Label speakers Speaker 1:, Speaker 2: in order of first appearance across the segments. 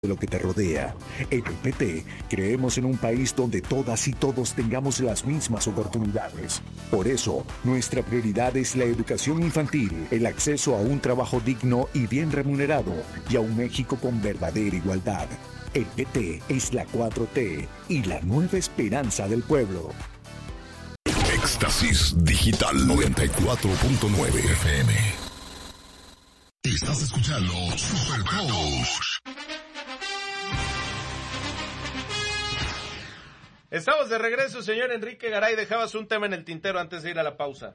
Speaker 1: de lo que te rodea. En el PT creemos en un país donde todas y todos tengamos las mismas oportunidades. Por eso, nuestra prioridad es la educación infantil, el acceso a un trabajo digno y bien remunerado y a un México con verdadera igualdad. El PT es la 4T y la nueva esperanza del pueblo.
Speaker 2: Éxtasis Digital 94.9 FM. Estás escuchando Super Coach.
Speaker 3: Estamos de regreso, señor Enrique Garay. Dejabas un tema en el tintero antes de ir a la pausa.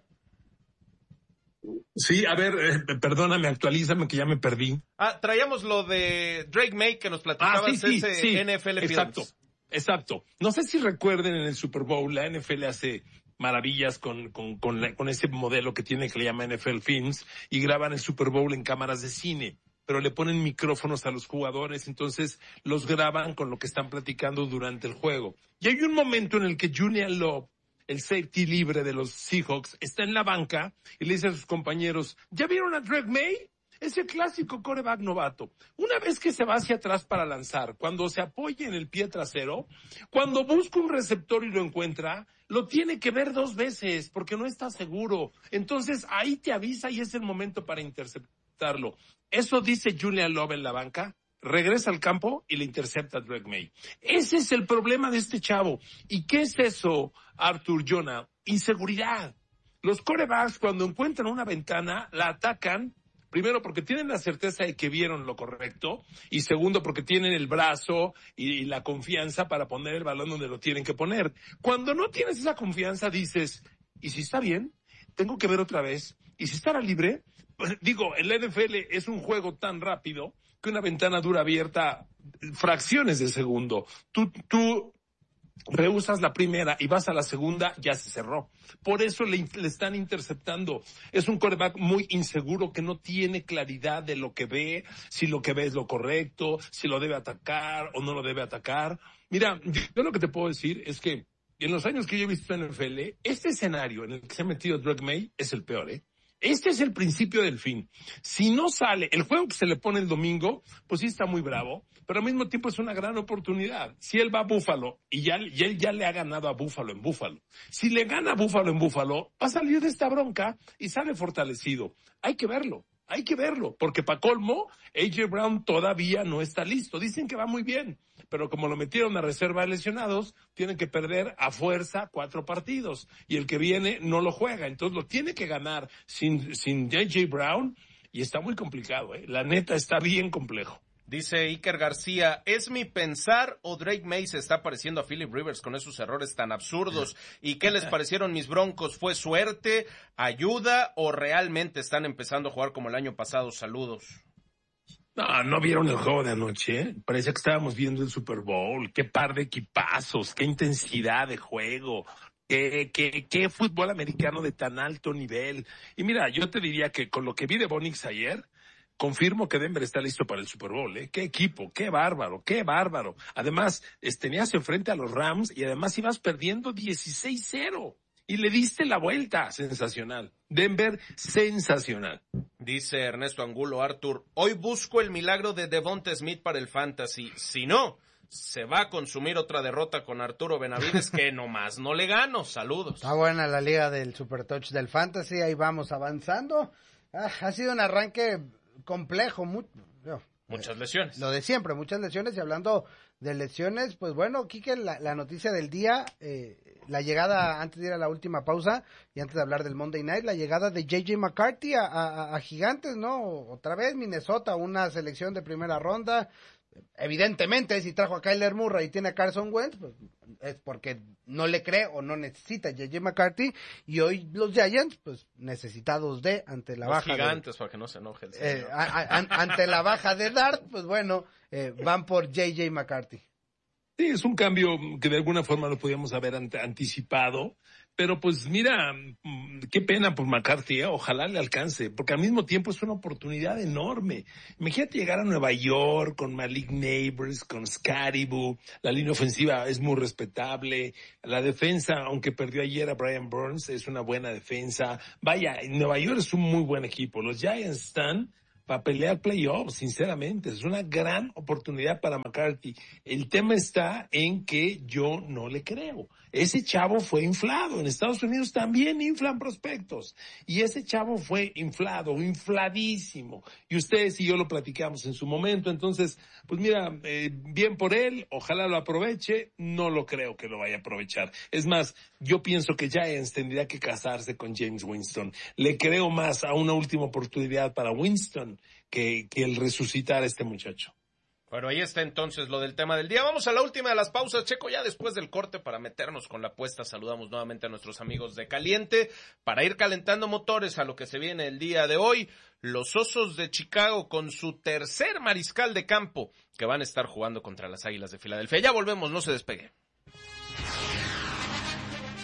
Speaker 4: Sí, a ver, perdóname, actualízame que ya me perdí.
Speaker 3: Traíamos lo de Drake May que nos platicabas,
Speaker 4: sí,
Speaker 3: NFL Films.
Speaker 4: Exacto. No sé si recuerden en el Super Bowl, la NFL hace maravillas con ese modelo que tiene que le llama NFL Films y graban el Super Bowl en cámaras de cine, pero le ponen micrófonos a los jugadores, entonces los graban con lo que están platicando durante el juego. Y hay un momento en el que Julian Love, el safety libre de los Seahawks, está en la banca y le dice a sus compañeros, ¿ya vieron a Drake May? Ese clásico quarterback novato. Una vez que se va hacia atrás para lanzar, cuando se apoya en el pie trasero, cuando busca un receptor y lo encuentra, lo tiene que ver 2 veces porque no está seguro. Entonces ahí te avisa y es el momento para interceptarlo. Eso dice Julian Love en la banca. Regresa al campo y le intercepta a Drake May. Ese es el problema de este chavo. ¿Y qué es eso, Arthur Jonah? Inseguridad. Los quarterbacks cuando encuentran una ventana, la atacan, primero porque tienen la certeza de que vieron lo correcto, y segundo porque tienen el brazo y la confianza para poner el balón donde lo tienen que poner. Cuando no tienes esa confianza dices, ¿y si está bien? Tengo que ver otra vez. ¿Y si estará libre? Digo, el NFL es un juego tan rápido que una ventana dura abierta fracciones de segundo. Tú rehusas la primera y vas a la segunda, ya se cerró. Por eso le están interceptando. Es un quarterback muy inseguro que no tiene claridad de lo que ve, si lo que ve es lo correcto, si lo debe atacar o no lo debe atacar. Mira, yo lo que te puedo decir es que en los años que yo he visto en el NFL, este escenario en el que se ha metido Drake May es el peor, ¿eh? Este es el principio del fin. Si no sale, el juego que se le pone el domingo, pues sí está muy bravo, pero al mismo tiempo es una gran oportunidad. Si él va a Buffalo y él ya le ha ganado a Buffalo en Buffalo. Si le gana a Buffalo en Buffalo, va a salir de esta bronca y sale fortalecido. Hay que verlo, porque para colmo, A.J. Brown todavía no está listo. Dicen que va muy bien, pero como lo metieron a reserva de lesionados, tienen que perder a fuerza 4 partidos. Y el que viene no lo juega, entonces lo tiene que ganar sin A.J. Brown, y está muy complicado, La neta está bien complejo.
Speaker 3: Dice Iker García, ¿es mi pensar o Drake May se está pareciendo a Philip Rivers con esos errores tan absurdos? ¿Y qué les parecieron mis Broncos? ¿Fue suerte, ayuda o realmente están empezando a jugar como el año pasado? Saludos.
Speaker 4: No vieron el juego de anoche, ¿eh? Parecía que estábamos viendo el Super Bowl. Qué par de equipazos, qué intensidad de juego. Qué fútbol americano de tan alto nivel. Y mira, yo te diría que con lo que vi de Bo Nix ayer, confirmo que Denver está listo para el Super Bowl, ¿eh? Qué equipo, qué bárbaro. Además, tenías enfrente a los Rams y además ibas perdiendo 16-0. Y le diste la vuelta. Sensacional. Denver, sensacional.
Speaker 3: Dice Ernesto Angulo, Arthur, hoy busco el milagro de Devonta Smith para el Fantasy. Si no, se va a consumir otra derrota con Arturo Benavides que nomás no le gano. Saludos.
Speaker 5: Está buena la liga del Super Touch del Fantasy. Ahí vamos avanzando. Ha sido un arranque complejo.
Speaker 3: Muchas lesiones.
Speaker 5: Lo de siempre, muchas lesiones. Y hablando de lesiones, pues bueno, Quique, la noticia del día, la llegada, antes de ir a la última pausa y antes de hablar del Monday Night, la llegada de J.J. McCarthy a Gigantes, ¿no? Otra vez Minnesota, una selección de primera ronda. Evidentemente, si trajo a Kyler Murray y tiene a Carson Wentz, pues es porque no le cree o no necesita a J.J. McCarthy. Y hoy los Giants, pues necesitados ante la
Speaker 3: los
Speaker 5: baja
Speaker 3: Gigantes, para que no se enoje el señor.
Speaker 5: Ante la baja de Dart, pues bueno, van por J.J. McCarthy.
Speaker 4: Sí, es un cambio que de alguna forma lo podíamos haber anticipado, pero pues mira, qué pena por McCarthy, ojalá le alcance, porque al mismo tiempo es una oportunidad enorme. Imagínate llegar a Nueva York con Malik Neighbors, con Scaribu, la línea ofensiva es muy respetable, la defensa, aunque perdió ayer a Brian Burns, es una buena defensa. Vaya, Nueva York es un muy buen equipo, los Giants están para pelear playoffs, sinceramente. Es una gran oportunidad para McCarthy. El tema está en que yo no le creo. Ese chavo fue inflado. En Estados Unidos también inflan prospectos. Y ese chavo fue inflado, infladísimo. Y ustedes y yo lo platicamos en su momento. Entonces, pues mira, bien por él. Ojalá lo aproveche. No lo creo que lo vaya a aprovechar. Es más, yo pienso que Giants tendría que casarse con James Winston. Le creo más a una última oportunidad para Winston que el resucitar a este muchacho.
Speaker 3: Bueno, ahí está entonces lo del tema del día. Vamos a la última de las pausas, Checo, ya después del corte para meternos con la apuesta. Saludamos nuevamente a nuestros amigos de Caliente para ir calentando motores a lo que se viene el día de hoy. Los Osos de Chicago con su tercer mariscal de campo que van a estar jugando contra las Águilas de Filadelfia. Ya volvemos, no se despegue.